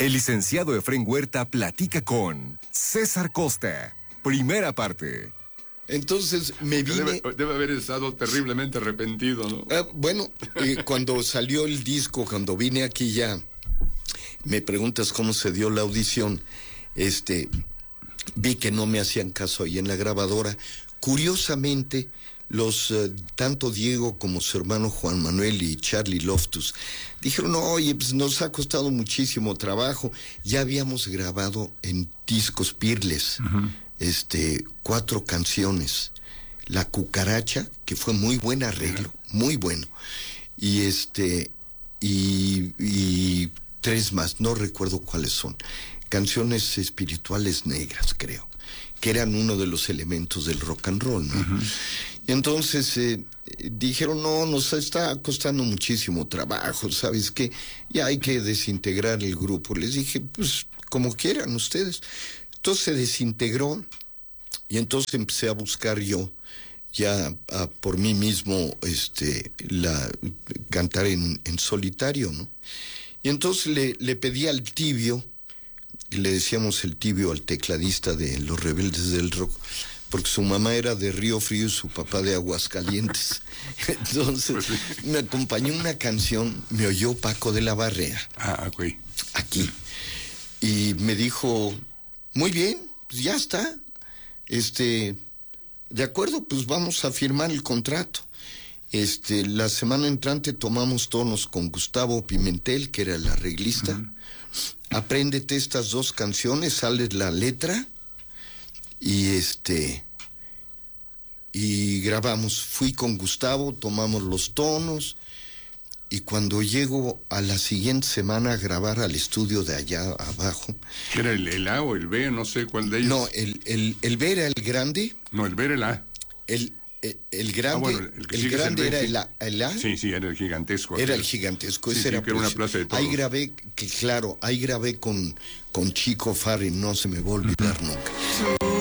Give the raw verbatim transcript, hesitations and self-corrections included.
El licenciado Efrén Huerta platica con César Costa. Primera parte. Entonces me vine... Debe, debe haber estado terriblemente arrepentido, ¿no? Ah, bueno, eh, cuando salió el disco, cuando vine aquí ya, me preguntas cómo se dio la audición, este, vi que no me hacían caso ahí en la grabadora. Curiosamente, los eh, tanto Diego como su hermano Juan Manuel y Charlie Loftus dijeron, oye, pues nos ha costado muchísimo trabajo, ya habíamos grabado en discos Peerless, uh-huh. este, cuatro canciones, La Cucaracha, que fue muy buen arreglo, muy bueno, y este, y, y tres más, no recuerdo cuáles son, canciones espirituales negras, creo, que eran uno de los elementos del rock and roll, ¿no? Uh-huh. Entonces eh, dijeron, no, nos está costando muchísimo trabajo, ¿sabes qué? Ya hay que desintegrar el grupo. Les dije, pues, como quieran ustedes. Entonces se desintegró y entonces empecé a buscar yo, ya a, por mí mismo, este, la, cantar en, en solitario, ¿no? Y entonces le, le pedí al Tibio, y le decíamos el Tibio al tecladista de Los Rebeldes del Rock, porque su mamá era de Río Frío y su papá de Aguascalientes. Entonces, pues sí. Me acompañó una canción, me oyó Paco de la Barrea. Ah, ok. Aquí. Y me dijo, muy bien, pues ya está. Este, de acuerdo, pues vamos a firmar el contrato. Este, la semana entrante tomamos tonos con Gustavo Pimentel, que era el arreglista. Uh-huh. Apréndete estas dos canciones, sale la letra. Y este, y grabamos, fui con Gustavo, tomamos los tonos, y cuando llego a la siguiente semana a grabar al estudio de allá abajo. ¿Qué era el, el A o el B? No sé cuál de ellos. No, el, el, el B era el grande. No, el B era el A. El, el, el grande, ah, bueno, el, el grande el era el A, el A. Sí, sí, era el gigantesco. Era el gigantesco, sí, ese sí, era, que era una plaza de toros. Ahí grabé, que claro, ahí grabé con, con Chico Farri, no se me va a olvidar uh-huh. nunca.